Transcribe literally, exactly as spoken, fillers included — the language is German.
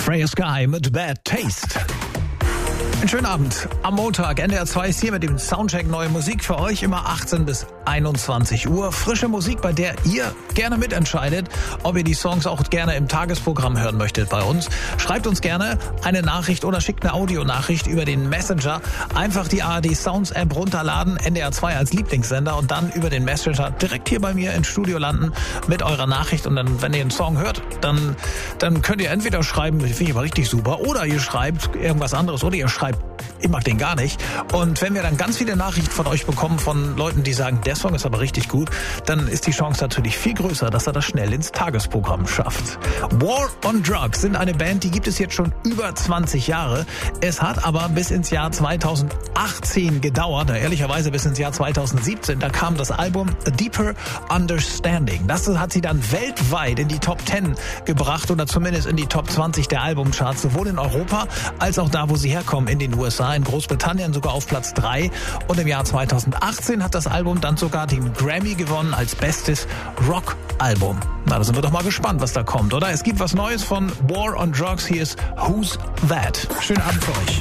Freya Sky mit Bad Taste. Einen schönen Abend. Am Montag, N D R zwei ist hier mit dem Soundcheck Neue Musik für euch, immer achtzehn bis einundzwanzig Uhr. Frische Musik, bei der ihr gerne mitentscheidet, ob ihr die Songs auch gerne im Tagesprogramm hören möchtet bei uns. Schreibt uns gerne eine Nachricht oder schickt eine Audionachricht über den Messenger. Einfach die A R D Sounds App runterladen, N D R zwei als Lieblingssender und dann über den Messenger direkt hier bei mir ins Studio landen mit eurer Nachricht. Und dann, wenn ihr einen Song hört, dann, dann könnt ihr entweder schreiben, finde ich aber richtig super, oder ihr schreibt irgendwas anderes, oder ihr schreibt, ich mag den gar nicht. Und wenn wir dann ganz viele Nachrichten von euch bekommen, von Leuten, die sagen, der Song ist aber richtig gut, dann ist die Chance natürlich viel größer, dass er das schnell ins Tagesprogramm schafft. War on Drugs sind eine Band, die gibt es jetzt schon über zwanzig Jahre. Es hat aber bis ins Jahr zweitausendachtzehn gedauert, ehrlicherweise bis ins Jahr zweitausendsiebzehn. Da kam das Album A Deeper Understanding. Das hat sie dann weltweit in die Top zehn gebracht oder zumindest in die Top zwanzig der Albumcharts, sowohl in Europa als auch da, wo sie herkommen, in den U S A, in Großbritannien sogar auf Platz drei. Und im Jahr zweitausendachtzehn hat das Album dann sogar den Grammy gewonnen als bestes Rock-Album. Na, da sind wir doch mal gespannt, was da kommt, oder? Es gibt was Neues von War on Drugs. Hier ist Who's That? Schönen Abend für euch.